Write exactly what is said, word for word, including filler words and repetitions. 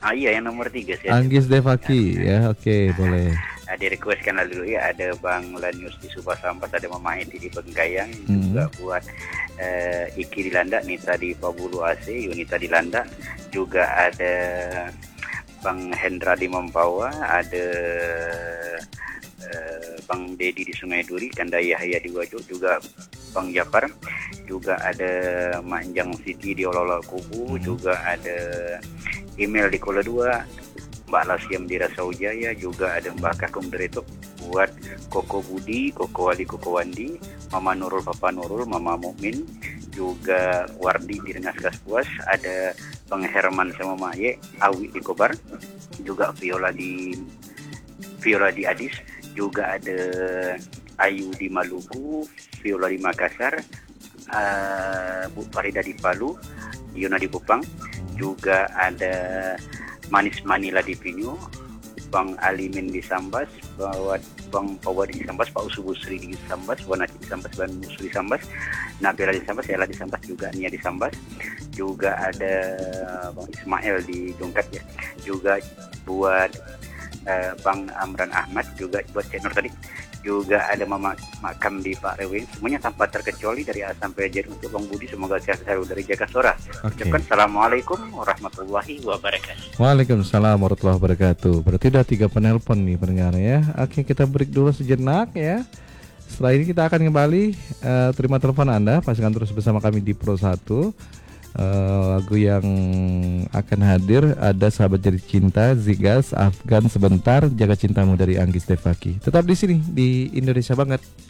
Ah iya yang nomor tiga sih. Anggis Devaki ya, oke okay, boleh. Nah, di request kan dulu ya, ada Bang Lanius di Subah Sampas, ada Mama Edi di Bengkayang, Hmm. juga buat uh, Iki di Landak, Nita di Pabulu A C, Yunita di Landak, juga ada Bang Hendra di Mempawah, ada uh, Bang Dedi di Sungai Duri, Kanda Yahya di Wajo, juga Bang Japar, juga ada Manjang Siti di Ololol Kubu, hmm. juga ada Email di Kola dua, Mbak Lasiam di Rasaujaya, juga ada Mbak Kakung Deretok buat Koko Budi, Koko Wali, Koko Wandi, Mama Nurul, Papa Nurul, Mama Mukmin, juga Wardi di Rengas Kaspuas, ada Bang Herman sama Maye, Awi di Kobar, juga Viola di Viola di Adis, juga ada Ayu di Maluku, Viola di Makassar, uh, Bu Farida di Palu, Yuna di Kupang, juga ada Manis Manila di Pinyu, Bang Alimin di Sambas, Bang Pawadi di Sambas, Pak Usubusri di Sambas, Wanaci di Sambas, Bang Usri di Sambas, Nabila di Sambas, Ella di Sambas, juga Nia di Sambas, juga ada Bang Ismail di Dongkat ya, juga buat uh, Bang Amran Ahmad, juga buat Cik Nur tadi, juga ada Mama Makam di Pak Rewin, semuanya tanpa terkecuali dari A sampai Z untuk Bang Budi, semoga sehat selalu dari Jakasora. Okay. Ucapkan Assalamualaikum warahmatullahi wabarakatuh. Waalaikumsalam warahmatullahi wabarakatuh. Berarti udah tiga penelpon nih pendengar ya. Oke, kita break dulu sejenak ya. Setelah ini kita akan kembali uh, terima telepon Anda, pastikan terus bersama kami di Pro satu. Uh, lagu yang akan hadir ada Sahabat Jadi Cinta, Zigas, Afgan Sebentar, Jaga Cintamu dari Anggis Devaki. Tetap di sini di Indonesia Banget.